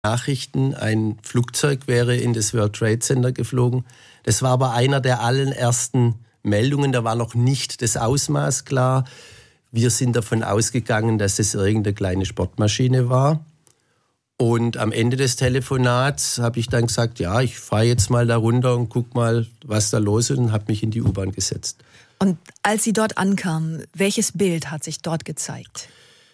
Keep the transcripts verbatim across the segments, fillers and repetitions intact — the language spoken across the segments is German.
Nachrichten, ein Flugzeug wäre in das World Trade Center geflogen. Das war aber einer der allerersten Meldungen, da war noch nicht das Ausmaß klar. Wir sind davon ausgegangen, dass es irgendeine kleine Sportmaschine war. Und am Ende des Telefonats habe ich dann gesagt, ja, ich fahre jetzt mal da runter und guck mal, was da los ist, und habe mich in die U-Bahn gesetzt. Und als Sie dort ankamen, welches Bild hat sich dort gezeigt?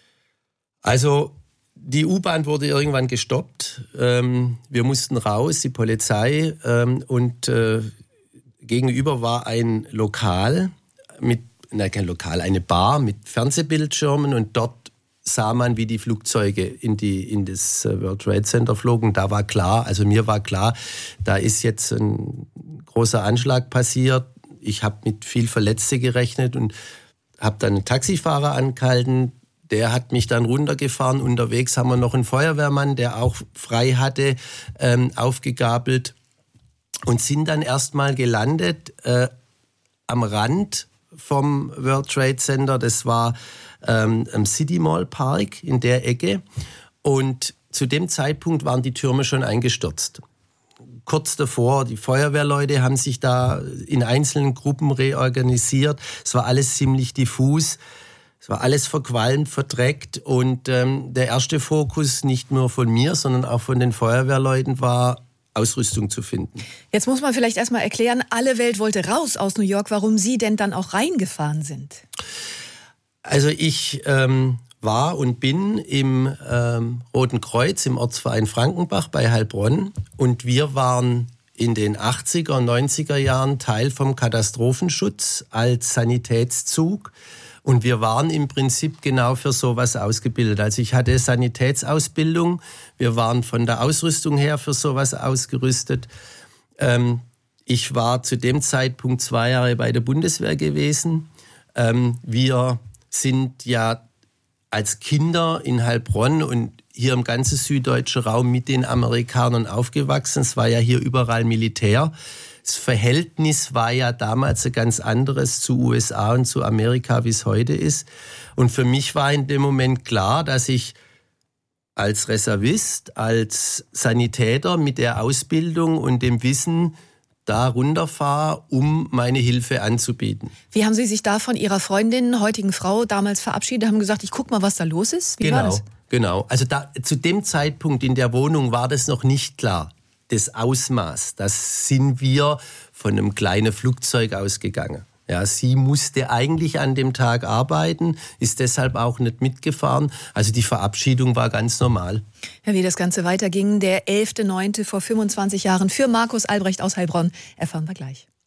Also die U-Bahn wurde irgendwann gestoppt. Ähm, wir mussten raus, die Polizei. Ähm, und äh, gegenüber war ein Lokal, mit, nein, kein Lokal, eine Bar mit Fernsehbildschirmen. Und dort sah man, wie die Flugzeuge in, die, in das World Trade Center flogen. Da war klar, also mir war klar, da ist jetzt ein großer Anschlag passiert. Ich habe mit viel Verletzte gerechnet und habe dann einen Taxifahrer angehalten. Der hat mich dann runtergefahren. Unterwegs haben wir noch einen Feuerwehrmann, der auch frei hatte, ähm, aufgegabelt. Und sind dann erstmal gelandet äh, am Rand vom World Trade Center. Das war ähm, am City Mall Park in der Ecke. Und zu dem Zeitpunkt waren die Türme schon eingestürzt. Kurz davor, die Feuerwehrleute haben sich da in einzelnen Gruppen reorganisiert. Es war alles ziemlich diffus. Es war alles verqualmt, verdreckt. Und ähm, der erste Fokus, nicht nur von mir, sondern auch von den Feuerwehrleuten, war, Ausrüstung zu finden. Jetzt muss man vielleicht erstmal erklären, alle Welt wollte raus aus New York, warum Sie denn dann auch reingefahren sind. Also ich ähm, war und bin im ähm, Roten Kreuz, im Ortsverein Frankenbach bei Heilbronn. Und wir waren in den achtziger, neunziger Jahren Teil vom Katastrophenschutz als Sanitätszug. Und wir waren im Prinzip genau für sowas ausgebildet. Also ich hatte Sanitätsausbildung. Wir waren von der Ausrüstung her für sowas ausgerüstet. Ähm, ich war zu dem Zeitpunkt zwei Jahre bei der Bundeswehr gewesen. Ähm, wir sind ja als Kinder in Heilbronn und hier im ganzen süddeutschen Raum mit den Amerikanern aufgewachsen. Es war ja hier überall Militär. Das Verhältnis war ja damals ein ganz anderes zu U S A und zu Amerika, wie es heute ist. Und für mich war in dem Moment klar, dass ich als Reservist, als Sanitäter mit der Ausbildung und dem Wissen da runterfahre, um meine Hilfe anzubieten. Wie haben Sie sich da von Ihrer Freundin, heutigen Frau, damals verabschiedet? Haben gesagt, ich guck mal, was da los ist? Wie genau, war das? Genau. Also da, zu dem Zeitpunkt in der Wohnung war das noch nicht klar. Das Ausmaß, das sind wir von einem kleinen Flugzeug ausgegangen. Ja, sie musste eigentlich an dem Tag arbeiten, ist deshalb auch nicht mitgefahren. Also die Verabschiedung war ganz normal. Ja, wie das Ganze weiterging, der elfter neunter vor fünfundzwanzig Jahren für Markus Albrecht aus Heilbronn, erfahren wir gleich.